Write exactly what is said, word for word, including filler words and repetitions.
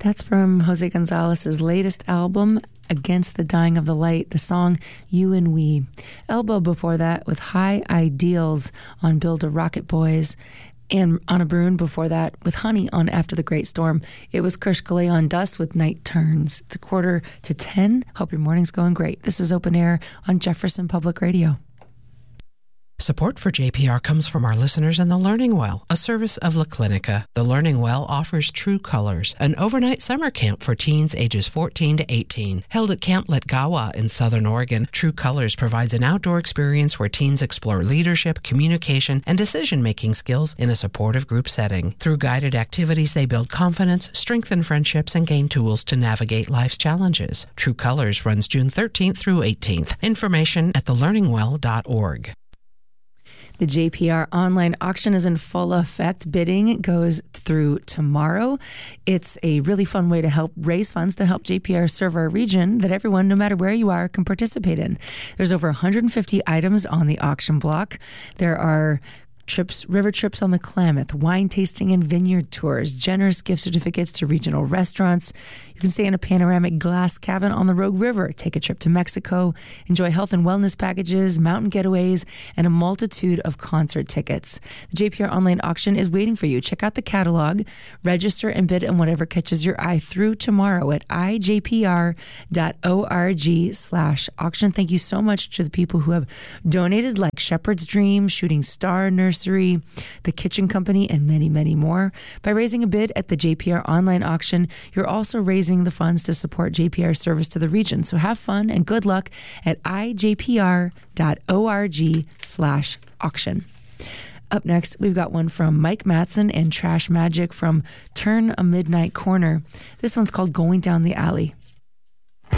That's from Jose Gonzalez's latest album, Against the Dying of the Light, the song You and We. Elbow before that with High Ideals on Build a Rocket Boys. And Anna Brun before that with Honey on After the Great Storm. It was Krish Galay on Dust with Night Turns. It's a quarter to ten. Hope your morning's going great. This is Open Air on Jefferson Public Radio. Support for J P R comes from our listeners in the Learning Well, a service of La Clinica. The Learning Well offers True Colors, an overnight summer camp for teens ages fourteen to eighteen. Held at Camp Letgawa in Southern Oregon, True Colors provides an outdoor experience where teens explore leadership, communication, and decision-making skills in a supportive group setting. Through guided activities, they build confidence, strengthen friendships, and gain tools to navigate life's challenges. True Colors runs June thirteenth through eighteenth. Information at the learning well dot org. The J P R online auction is in full effect. Bidding goes through tomorrow. It's a really fun way to help raise funds to help J P R serve our region that everyone, no matter where you are, can participate in. There's over one hundred fifty items on the auction block. There are trips, river trips on the Klamath, wine tasting and vineyard tours, generous gift certificates to regional restaurants. You can stay in a panoramic glass cabin on the Rogue River, take a trip to Mexico, enjoy health and wellness packages, mountain getaways, and a multitude of concert tickets. The J P R online auction is waiting for you. Check out the catalog, register and bid on whatever catches your eye through tomorrow at i j p r dot org slash auction. Thank you so much to the people who have donated, like Shepherd's Dream, Shooting Star Nursery, The Kitchen Company, and many, many more. By raising a bid at the J P R online auction, you're also raising the funds to support J P R service to the region. So have fun and good luck at i j p r dot org slash auction. Up next, we've got one from Mike Matson and Trash Magic from Turn a Midnight Corner. This one's called Going Down the Alley.